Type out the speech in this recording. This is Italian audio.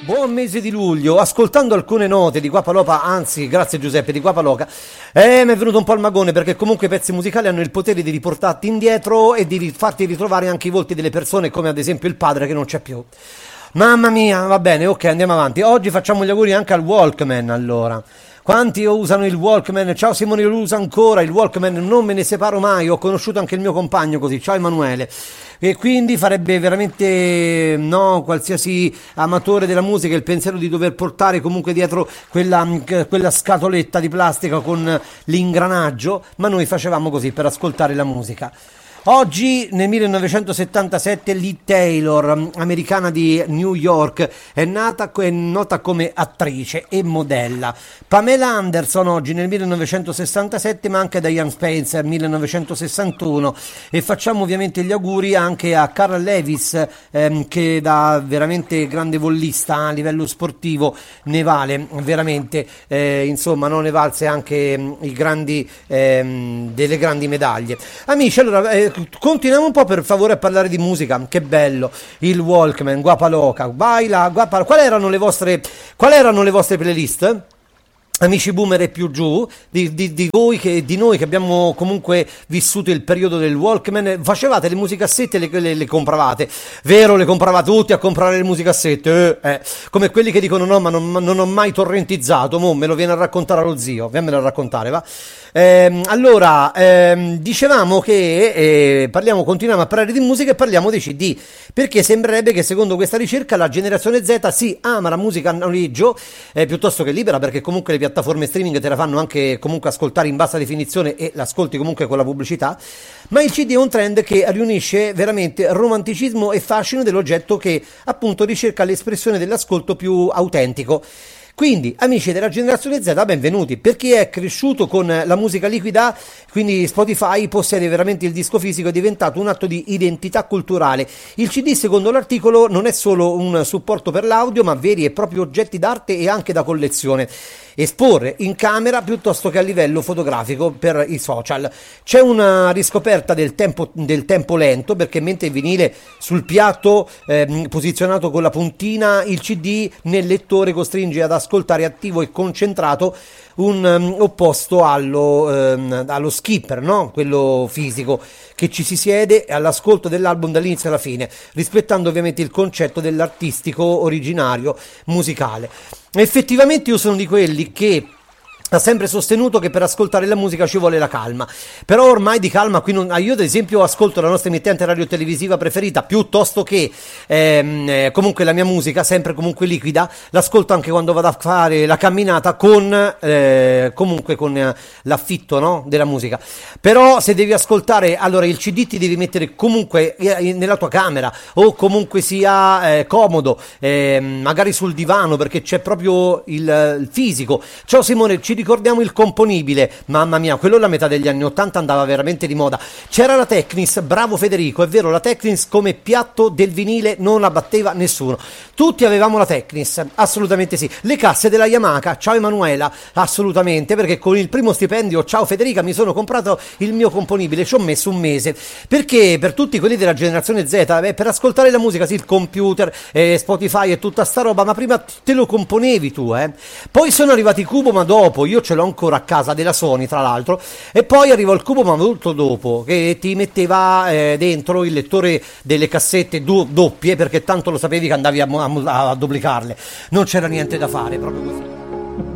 Buon mese di luglio, ascoltando alcune note di Guapalopa, anzi grazie Giuseppe di Guapaloca, mi è venuto un po' il magone perché comunque i pezzi musicali hanno il potere di riportarti indietro e di farti ritrovare anche i volti delle persone, come ad esempio il padre che non c'è più. Mamma mia, va bene, ok, andiamo avanti. Oggi facciamo gli auguri anche al Walkman, allora. Quanti usano il Walkman? Ciao Simone, io lo uso ancora, il Walkman non me ne separo mai, ho conosciuto anche il mio compagno così, ciao Emanuele. E quindi farebbe veramente, no, qualsiasi amatore della musica il pensiero di dover portare comunque dietro quella scatoletta di plastica con l'ingranaggio, ma noi facevamo così per ascoltare la musica. Oggi nel 1977 Lee Taylor, americana di New York, è nota come attrice e modella. Pamela Anderson oggi nel 1967, ma anche Diane Spencer 1961, e facciamo ovviamente gli auguri anche a Carl Lewis, che da veramente grande vollista a livello sportivo ne vale veramente, insomma, non ne valse anche i grandi delle grandi medaglie. Amici, allora continuiamo un po' per favore a parlare di musica. Che bello il Walkman, Guapaloca, baila, Guapaloca. Quali erano le vostre playlist? Amici boomer e più giù, di voi di noi che abbiamo comunque vissuto il periodo del Walkman, facevate le musicassette e le compravate, vero? Le compravate tutti a comprare le musicassette, come quelli che dicono no, ma non ho mai torrentizzato, mo me lo viene a raccontare allo zio, viemmelo a raccontare, va? Allora, dicevamo che continuiamo a parlare di musica e parliamo dei CD, perché sembrerebbe che secondo questa ricerca la generazione Z si ama la musica a noleggio piuttosto che libera, perché comunque le piattaforme streaming te la fanno anche comunque ascoltare in bassa definizione e l'ascolti comunque con la pubblicità, ma il CD è un trend che riunisce veramente romanticismo e fascino dell'oggetto, che appunto ricerca l'espressione dell'ascolto più autentico. Quindi, amici della generazione Z, benvenuti. Per chi è cresciuto con la musica liquida, quindi Spotify possiede veramente il disco fisico, è diventato un atto di identità culturale. Il CD, secondo l'articolo, non è solo un supporto per l'audio, ma veri e propri oggetti d'arte e anche da collezione. Esporre in camera piuttosto che a livello fotografico per i social. C'è una riscoperta del tempo lento, perché mentre il vinile sul piatto posizionato con la puntina, il CD nel lettore costringe ad ascoltare attivo e concentrato, un opposto allo skipper, no? Quello fisico, che ci si siede all'ascolto dell'album dall'inizio alla fine, rispettando ovviamente il concetto dell'artistico originario musicale. Effettivamente io sono di quelli che ha sempre sostenuto che per ascoltare la musica ci vuole la calma, però ormai di calma qui non. Io ad esempio ascolto la nostra emittente radiotelevisiva preferita, piuttosto che comunque la mia musica sempre comunque liquida, l'ascolto anche quando vado a fare la camminata comunque con l'affitto, no? Della musica. Però se devi ascoltare, allora il CD ti devi mettere comunque nella tua camera, o comunque sia comodo, magari sul divano, perché c'è proprio il fisico. Ciao Simone, ci ricordiamo il componibile, mamma mia, quello alla metà degli anni 80 andava veramente di moda. C'era la Technics, bravo Federico, è vero, la Technics come piatto del vinile non la batteva nessuno. Tutti avevamo la Technics, assolutamente sì. Le casse della Yamaha, ciao Emanuela, assolutamente, perché con il primo stipendio, ciao Federica, mi sono comprato il mio componibile, ci ho messo un mese, perché per tutti quelli della generazione Z, per ascoltare la musica, sì, il computer, Spotify e tutta sta roba, ma prima te lo componevi tu, Poi sono arrivati i Cubo, ma dopo, io ce l'ho ancora a casa, della Sony tra l'altro, e poi arrivò il Cubo, ma molto dopo, che ti metteva dentro il lettore delle cassette doppie, perché tanto lo sapevi che andavi a duplicarle, non c'era niente da fare, proprio così.